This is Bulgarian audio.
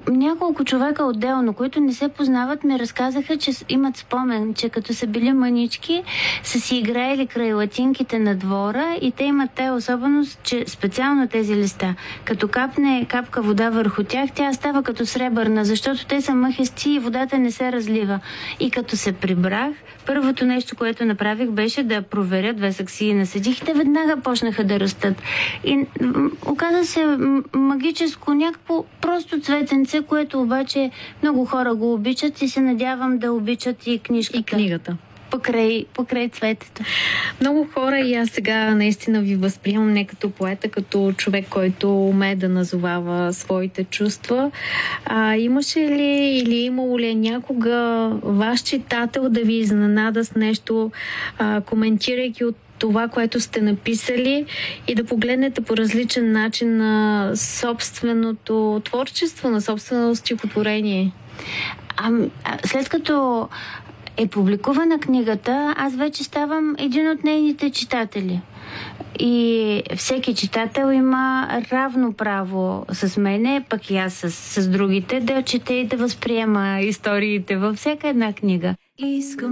няколко човека отделно, които не се познават, ми разказаха, че имат спомен, че като са били мънички, са си играели край латинките на двора и те имат тая особеност, че специално тези листа, като капне капка вода върху тях, тя става като сребърна, защото те са мъхести и водата не се разлива. И като се прибрах, първото нещо, което направих, беше да проверя 2 саксии насадих и те веднага почнаха да растат. И оказа се магическо някакво просто цветенце, което обаче много хора го обичат и се надявам да обичат и книжката. И книгата. Покрай цветето. Много хора и аз сега наистина ви възприемам не като поета, като човек, който умее да назовава своите чувства. Имаше ли или имало ли някога ваш читател да ви изненада с нещо, коментирайки от това, което сте написали и да погледнете по различен начин на собственото творчество, на собственото стихотворение? След като е публикувана книгата, аз вече ставам един от нейните читатели. И всеки читател има равно право с мене, пък и аз с другите, да чете и да възприема историите във всяка една книга.